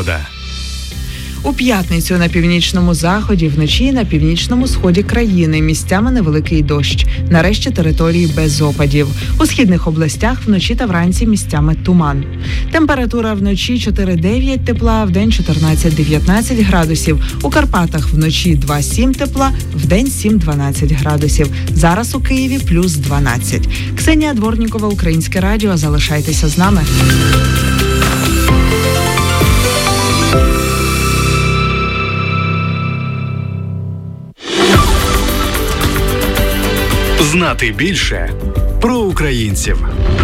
Погода. У п'ятницю на північному заході, вночі і на північному сході країни місцями невеликий дощ. Нарешті території без опадів. У східних областях вночі та вранці місцями туман. Температура вночі 4-9 тепла, вдень 14-19 градусів. У Карпатах вночі 2-7 тепла, вдень 7-12 градусів. Зараз у Києві плюс 12. Ксенія Дворнікова, Українське радіо. Залишайтеся з нами. Знати більше про українців.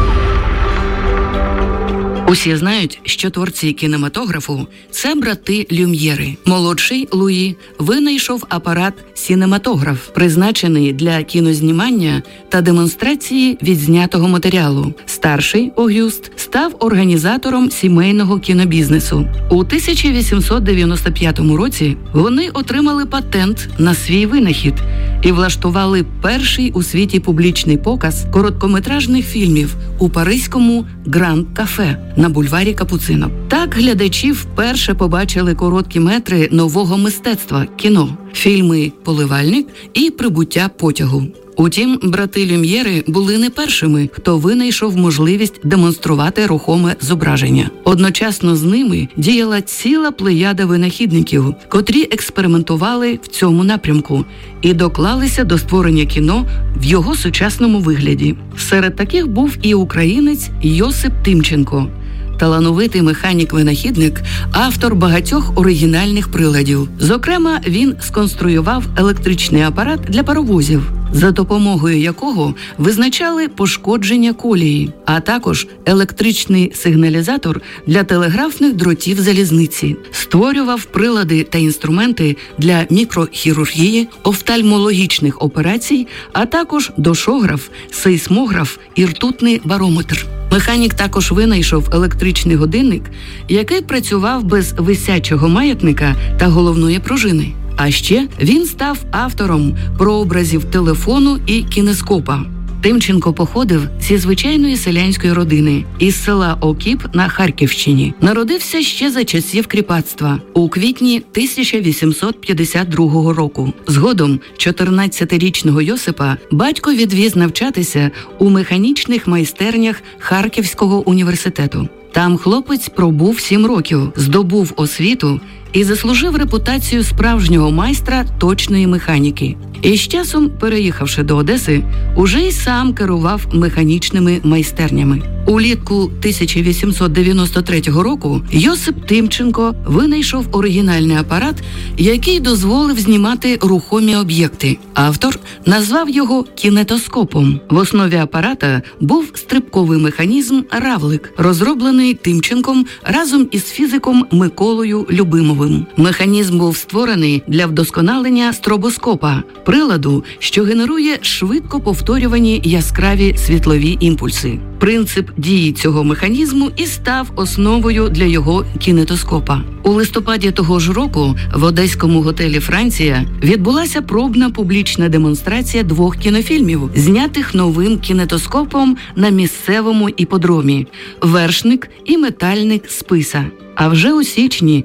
Усі знають, що творці кінематографу – це брати Люм'єри. Молодший Луї винайшов апарат сінематограф, призначений для кінознімання та демонстрації відзнятого матеріалу. Старший Огюст став організатором сімейного кінобізнесу. У 1895 році вони отримали патент на свій винахід і влаштували перший у світі публічний показ короткометражних фільмів у паризькому Гранд-кафе на бульварі Капуцинок. Так глядачі вперше побачили короткі метри нового мистецтва – кіно, фільми «Поливальник» і «Прибуття потягу». Утім, брати Люм'єри були не першими, хто винайшов можливість демонструвати рухоме зображення. Одночасно з ними діяла ціла плеяда винахідників, котрі експериментували в цьому напрямку і доклалися до створення кіно в його сучасному вигляді. Серед таких був і українець Йосип Тимченко. Талановитий механік-винахідник, автор багатьох оригінальних приладів. Зокрема, він сконструював електричний апарат для паровозів, за допомогою якого визначали пошкодження колії, а також електричний сигналізатор для телеграфних дротів залізниці. Створював прилади та інструменти для мікрохірургії, офтальмологічних операцій, а також дошограф, сейсмограф і ртутний барометр. Механік також винайшов електричний годинник, який працював без висячого маятника та головної пружини. А ще він став автором прообразів телефону і кінескопа. Тимченко походив зі звичайної селянської родини із села Окіп на Харківщині. Народився ще за часів кріпацтва у квітні 1852 року. Згодом 14-річного Йосипа батько відвіз навчатися у механічних майстернях Харківського університету. Там хлопець пробув 7 років, здобув освіту і заслужив репутацію справжнього майстра точної механіки. І з часом, переїхавши до Одеси, уже й сам керував механічними майстернями. Улітку 1893 року Йосип Тимченко винайшов оригінальний апарат, який дозволив знімати рухомі об'єкти. Автор назвав його кінетоскопом. В основі апарата був стрибковий механізм «Равлик», розроблений Тимченком разом із фізиком Миколою Любимовим. Механізм був створений для вдосконалення стробоскопа, приладу, що генерує швидко повторювані яскраві світлові імпульси. Принцип дії цього механізму і став основою для його кінетоскопа. У листопаді того ж року в одеському готелі «Франція» відбулася пробна публічна демонстрація 2 кінофільмів, знятих новим кінетоскопом на місцевому іпподромі «Вершник» і «Метальник Списа». А вже у січні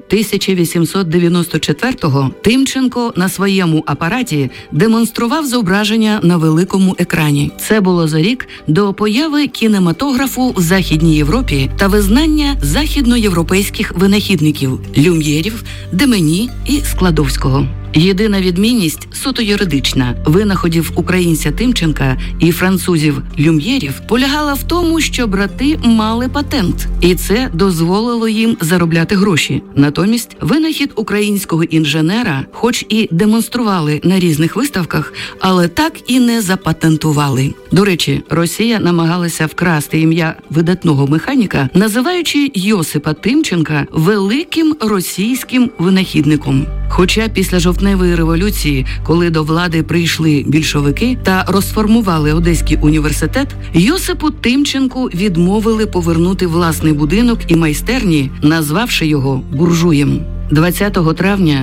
1894-го Тимченко на своєму апараті демонстрував зображення на великому екрані. Це було за рік до появи кінематографу в Західній Європі та визнання західноєвропейських винахідників – Люм'єрів, Демені і Складовського. Єдина відмінність суто юридична винаходів українця Тимченка і французів Люм'єрів полягала в тому, що брати мали патент, і це дозволило їм заробляти гроші. Натомість винахід українського інженера хоч і демонстрували на різних виставках, але так і не запатентували. До речі, Росія намагалася вкрасти ім'я видатного механіка, називаючи Йосипа Тимченка великим російським винахідником. Хоча після жовтневої революції, коли до влади прийшли більшовики та розформували Одеський університет, Йосипу Тимченку відмовили повернути власний будинок і майстерні, назвавши його буржуєм. 20 травня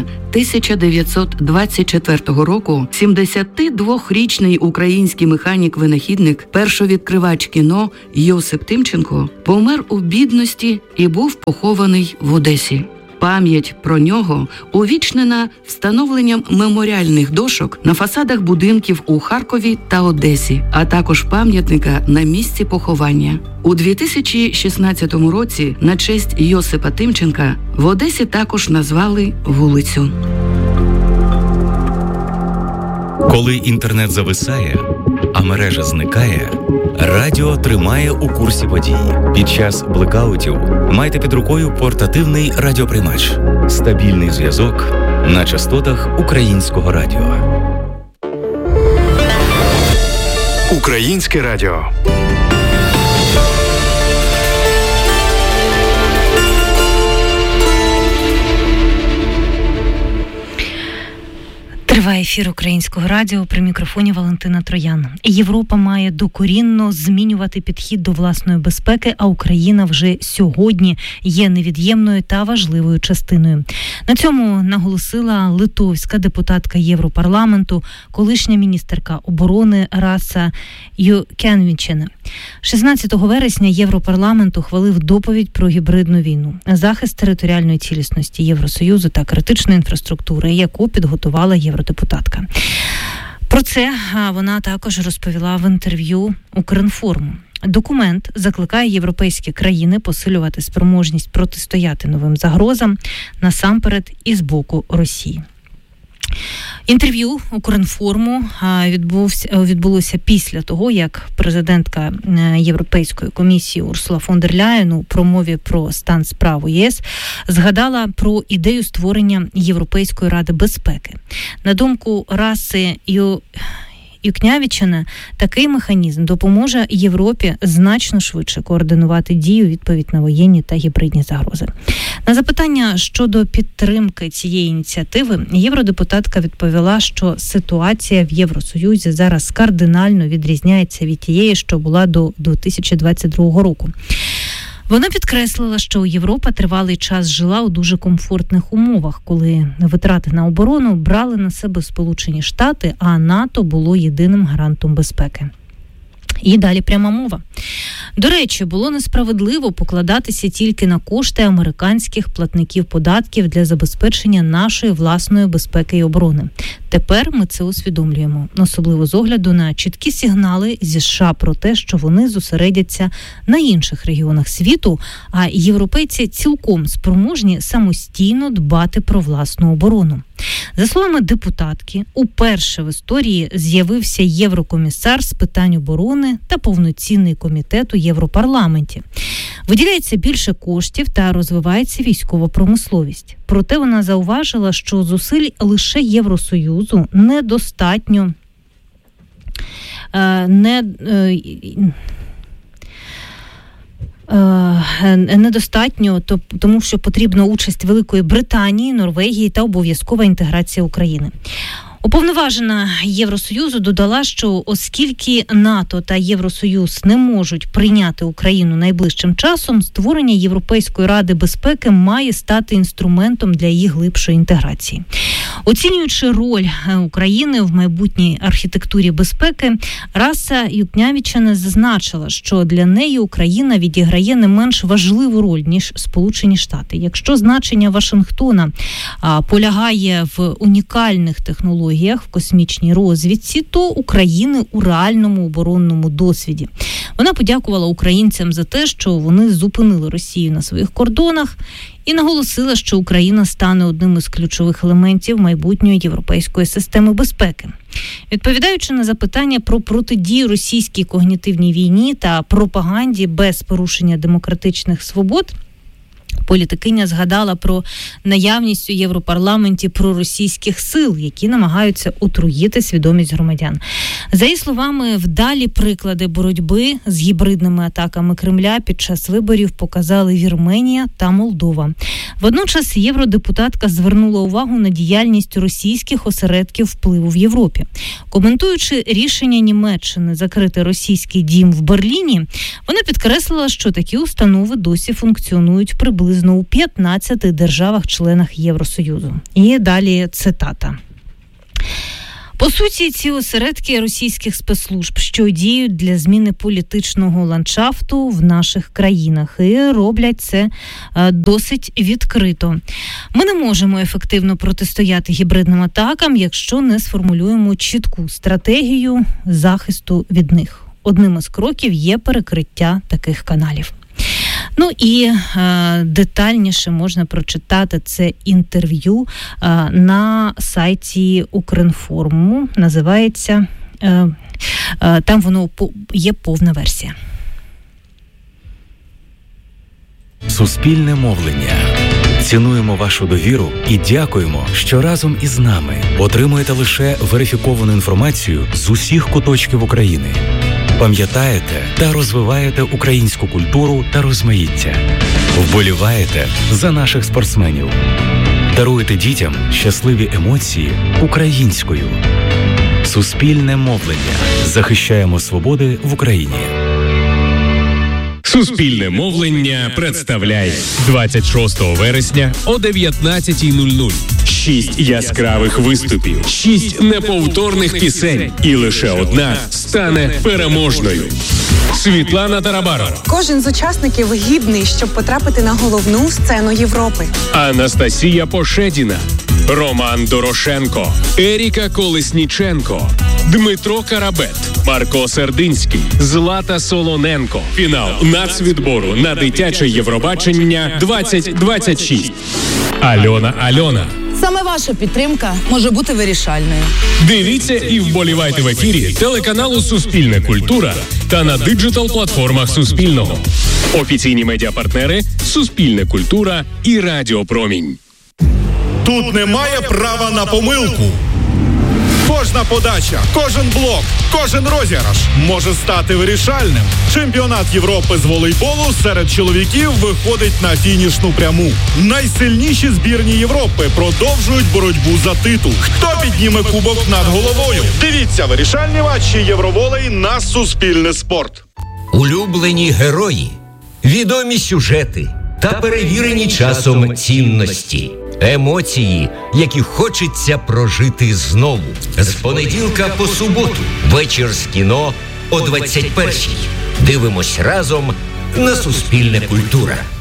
1924 року 72-річний український механік-винахідник, першовідкривач кіно Йосип Тимченко помер у бідності і був похований в Одесі. Пам'ять про нього увічнена встановленням меморіальних дошок на фасадах будинків у Харкові та Одесі, а також пам'ятника на місці поховання. У 2016 році на честь Йосипа Тимченка в Одесі також назвали вулицю. Коли інтернет зависає, а мережа зникає, радіо тримає у курсі подій. Під час блекаутів майте під рукою портативний радіоприймач. Стабільний зв'язок на частотах Українського радіо. Українське радіо. Триває ефір Українського радіо, при мікрофоні Валентина Троян. Європа має докорінно змінювати підхід до власної безпеки, а Україна вже сьогодні є невід'ємною та важливою частиною. На цьому наголосила литовська депутатка Європарламенту, колишня міністерка оборони Раса Юкнявічене. 16 вересня Європарламент ухвалив доповідь про гібридну війну, захист територіальної цілісності Євросоюзу та критичної інфраструктури, яку підготувала євродепутатка. Про це вона також розповіла в інтерв'ю Укрінформу. Документ закликає європейські країни посилювати спроможність протистояти новим загрозам, насамперед і з боку Росії. Інтерв'ю Укрінформу відбулося після того, як президентка Європейської комісії Урсула фон дер Ляєн у промові про стан справ у ЄС згадала про ідею створення Європейської ради безпеки. На думку Раси Юкнявічене, такий механізм допоможе Європі значно швидше координувати дію відповідь на воєнні та гібридні загрози. На запитання щодо підтримки цієї ініціативи євродепутатка відповіла, що ситуація в Євросоюзі зараз кардинально відрізняється від тієї, що була до 2022 року. Вона підкреслила, що Європа тривалий час жила у дуже комфортних умовах, коли витрати на оборону брали на себе Сполучені Штати, а НАТО було єдиним гарантом безпеки. І далі пряма мова. До речі, було несправедливо покладатися тільки на кошти американських платників податків для забезпечення нашої власної безпеки і оборони. Тепер ми це усвідомлюємо, особливо з огляду на чіткі сигнали зі США про те, що вони зосередяться на інших регіонах світу, а європейці цілком спроможні самостійно дбати про власну оборону. За словами депутатки, уперше в історії з'явився єврокомісар з питань оборони та повноцінний комітет у Європарламенті. Виділяється більше коштів та розвивається військова промисловість. Проте вона зауважила, що зусиль лише Євросоюзу недостатньо недостатньо, тому що потрібна участь Великої Британії, Норвегії та обов'язкова інтеграція України. Уповноважена Євросоюзу додала, що оскільки НАТО та Євросоюз не можуть прийняти Україну найближчим часом, створення Європейської ради безпеки має стати інструментом для її глибшої інтеграції. Оцінюючи роль України в майбутній архітектурі безпеки, Раса Юкнявічене зазначила, що для неї Україна відіграє не менш важливу роль, ніж Сполучені Штати. Якщо значення Вашингтона полягає в унікальних технологіях, в космічній розвідці, то України у реальному оборонному досвіді. Вона подякувала українцям за те, що вони зупинили Росію на своїх кордонах і наголосила, що Україна стане одним із ключових елементів майбутньої європейської системи безпеки. Відповідаючи на запитання про протидію російській когнітивній війні та пропаганді без порушення демократичних свобод, політикиня згадала про наявність у Європарламенті проросійських сил, які намагаються отруїти свідомість громадян. За її словами, вдалі приклади боротьби з гібридними атаками Кремля під час виборів показали Вірменія та Молдова. Водночас євродепутатка звернула увагу на діяльність російських осередків впливу в Європі. Коментуючи рішення Німеччини закрити російський дім в Берліні, вона підкреслила, що такі установи досі функціонують приблизно у 15 державах-членах Євросоюзу. І далі цитата. По суті, ці осередки російських спецслужб, що діють для зміни політичного ландшафту в наших країнах, і роблять це досить відкрито. Ми не можемо ефективно протистояти гібридним атакам, якщо не сформулюємо чітку стратегію захисту від них. Одним із кроків є перекриття таких каналів. Ну і детальніше можна прочитати це інтерв'ю на сайті Укрінформу. Називається, там воно є повна версія. Суспільне мовлення. Цінуємо вашу довіру і дякуємо, що разом із нами отримуєте лише верифіковану інформацію з усіх куточків України. Пам'ятаєте та розвиваєте українську культуру та розмаїття. Вболіваєте за наших спортсменів. Даруєте дітям щасливі емоції українською. Суспільне мовлення. Захищаємо свободи в Україні. Суспільне мовлення представляє 26 вересня о 19:00. 6 яскравих виступів, 6 неповторних пісень. І лише одна стане переможною. Світлана Тарабарова. Кожен з учасників гідний, щоб потрапити на головну сцену Європи. Анастасія Пошедіна. Роман Дорошенко. Еріка Колесніченко. Дмитро Карабет. Марко Сердинський. Злата Солоненко. Фінал нацвідбору на дитяче Євробачення 2026. Альона. Саме ваша підтримка може бути вирішальною. Дивіться і вболівайте в ефірі телеканалу «Суспільне культура» та на диджитал-платформах Суспільного. Офіційні медіапартнери «Суспільне культура» і Радіо Промінь. Тут немає права на помилку. Кожна подача, кожен блок, кожен розіграш може стати вирішальним. Чемпіонат Європи з волейболу серед чоловіків виходить на фінішну пряму. Найсильніші збірні Європи продовжують боротьбу за титул. Хто підніме кубок над головою? Дивіться вирішальні матчі Євроволей на Суспільне спорт. Улюблені герої, відомі сюжети та перевірені часом цінності. Емоції, які хочеться прожити знову. З понеділка по суботу. Вечір з кіно о 21:00. Дивимось разом на Суспільне культура.